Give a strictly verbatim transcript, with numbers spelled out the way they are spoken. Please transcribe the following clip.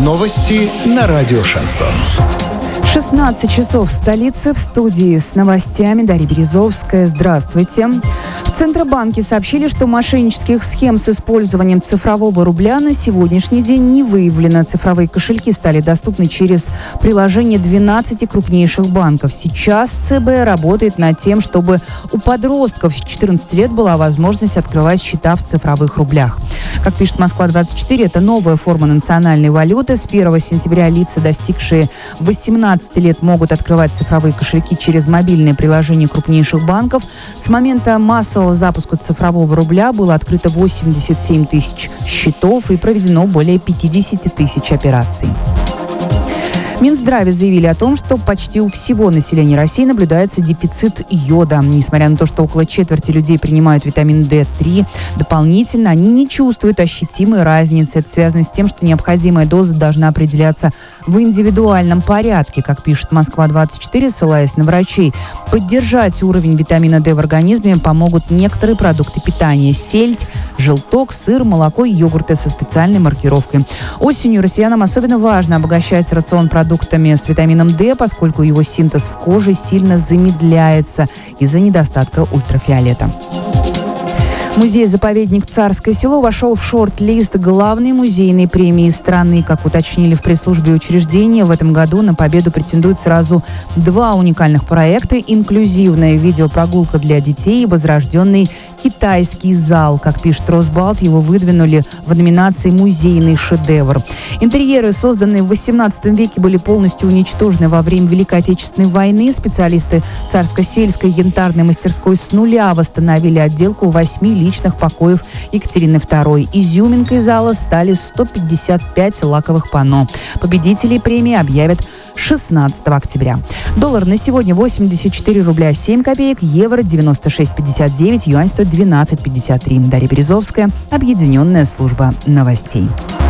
Новости на радио «Шансон». шестнадцать часов в столице. В студии с новостями Дарья Березовская. Здравствуйте. В Центробанке сообщили, что мошеннических схем с использованием цифрового рубля на сегодняшний день не выявлено. Цифровые кошельки стали доступны через приложение двенадцати крупнейших банков. Сейчас ЦБ работает над тем, чтобы у подростков с четырнадцати лет была возможность открывать счета в цифровых рублях. Как пишет Москва двадцать четыре, это новая форма национальной валюты. С первого сентября лица, достигшие восемнадцати лет, могут открывать цифровые кошельки через мобильные приложения крупнейших банков. С момента массового запуска цифрового рубля было открыто восемьдесят семь тысяч счетов и проведено более пятьдесят тысяч операций. Минздраве заявили о том, что почти у всего населения России наблюдается дефицит йода. Несмотря на то, что около четверти людей принимают витамин дэ три дополнительно, они не чувствуют ощутимой разницы. Это связано с тем, что необходимая доза должна определяться в индивидуальном порядке. Как пишет Москва двадцать четыре, ссылаясь на врачей, поддержать уровень витамина дэ в организме помогут некоторые продукты питания: сельдь, желток, сыр, молоко и йогурты со специальной маркировкой. Осенью россиянам особенно важно обогащать рацион продуктами с витамином дэ, поскольку его синтез в коже сильно замедляется из-за недостатка ультрафиолета. Музей-заповедник «Царское село» вошел в шорт-лист главной музейной премии страны. Как уточнили в пресс-службе учреждения, в этом году на победу претендуют сразу два уникальных проекта: инклюзивная видеопрогулка для детей и возрожденный китайский зал. Как пишет Росбалт, его выдвинули в номинации «Музейный шедевр». Интерьеры, созданные в восемнадцатом веке, были полностью уничтожены во время Великой Отечественной войны. Специалисты Царско-сельской янтарной мастерской с нуля восстановили отделку восьми личных покоев Екатерины второй. Изюминкой зала стали сто пятьдесят пять лаковых панно. Победителей премии объявят шестнадцатого октября. Доллар на сегодня восемьдесят четыре рубля семь копеек, евро девяносто шесть пятьдесят девять, юань стоит двенадцать пятьдесят три. Дарья Березовская, Объединенная служба новостей.